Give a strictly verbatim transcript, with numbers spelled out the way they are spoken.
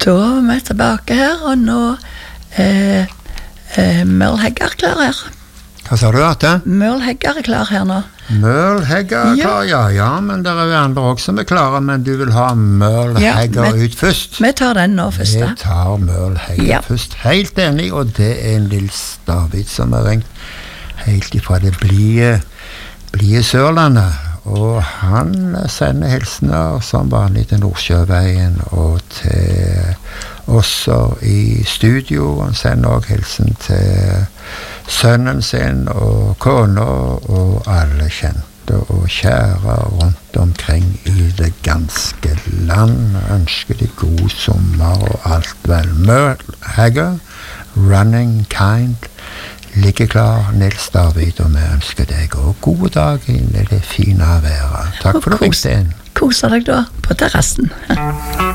Da er vi tilbake her, og nå er eh, Merle Haggard klar her. Hva sa du, Ate? Merle Haggard er klar her nå. Merle Haggard er klar, ja, ja, men det er jo andre også som er klare, men du vil ha Merle Ja, Haggard vi- ut først. Vi tar den nå først, Vi da. tar Merle Haggard Ja. først. Helt enig, og det er Nils David som har ringt helt ifra det blie, blie Sørlandet. Og han sender hilsener som vanlig til Nordsjøveien og til også i studio. Han sender også hilsen til sønnen sin og kona og alle kjente og kjære rundt omkring i det ganske land. Ønsker de god sommer og alt vel. Merle Haggard, Running Kind, ligger klar, Nils David, og vi ønsker deg også gode dager inn i det fine været. Takk for at du ringte inn. Koser deg da på terrassen.